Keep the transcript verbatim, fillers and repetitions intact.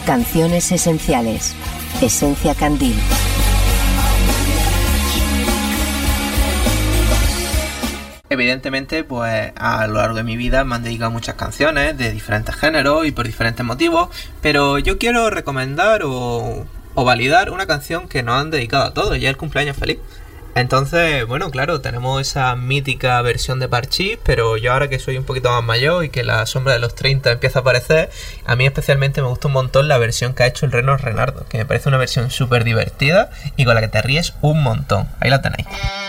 Canciones esenciales. Esencia Candil. Evidentemente, pues a lo largo de mi vida me han dedicado muchas canciones de diferentes géneros y por diferentes motivos, pero yo quiero recomendar o, o validar una canción que nos han dedicado a todos, ya el cumpleaños feliz. Entonces, bueno, claro, tenemos esa mítica versión de Parchís, pero yo ahora que soy un poquito más mayor y que la sombra de los treinta empieza a aparecer, a mí especialmente me gusta un montón la versión que ha hecho el Reno Renardo, que me parece una versión súper divertida y con la que te ríes un montón. Ahí la tenéis.